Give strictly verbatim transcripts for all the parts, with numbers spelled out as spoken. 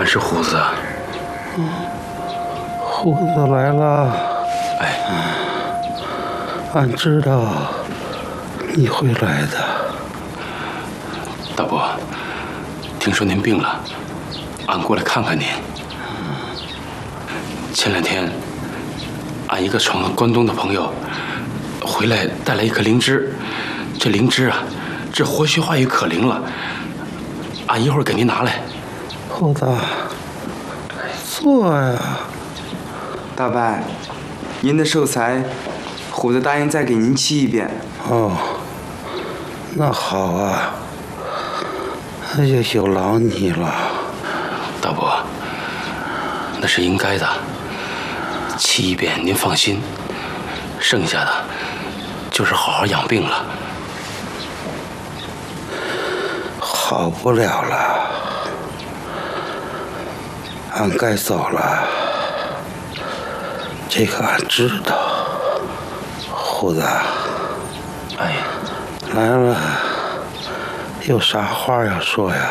俺是虎子。 嗯，虎子来了。 哎， 俺知道你会来的。 大伯，听说您病了，俺过来看看您。前两天，俺一个闯了关东的朋友回来带来一颗灵芝，这灵芝啊，这活血化瘀可灵了。俺一会儿给您拿来。 虎子，坐呀。 大伯，您的寿材，虎子答应再给您沏一遍。 哦，那好啊，那就有劳你了。 大伯，那是应该的。沏一遍您放心，剩下的就是好好养病了。 好不了了，俺该走了。这个俺知道。虎子， 哎， 来了，有啥话要说呀？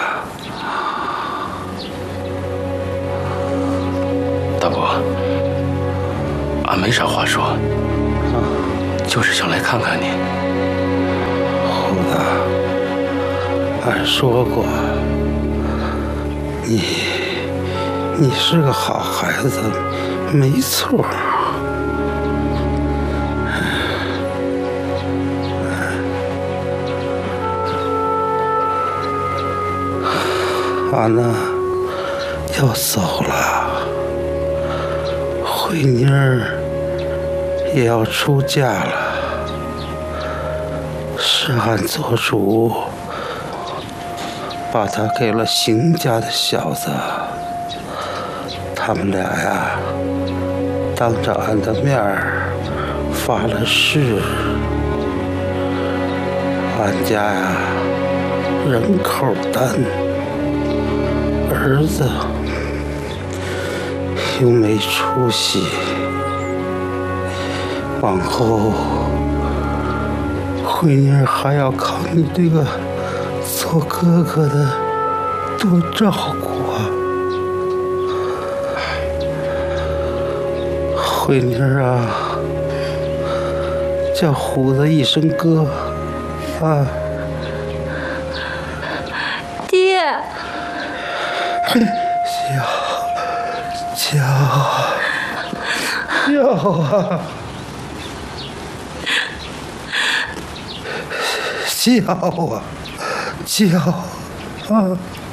大伯，俺没啥话说，就是想来看看你。 虎子，俺说过，你你是个好孩子，没错。俺呢要走了，慧妮儿也要出嫁了，是俺做主把她给了邢家的小子。他们俩呀，当着俺的面儿发了誓，俺家呀人口单，儿子又没出息，往后慧妮儿还要靠你这个做哥哥的多照顾啊。慧妮儿啊，叫虎子一声哥啊。 爹。 叫叫叫啊！叫啊！叫啊！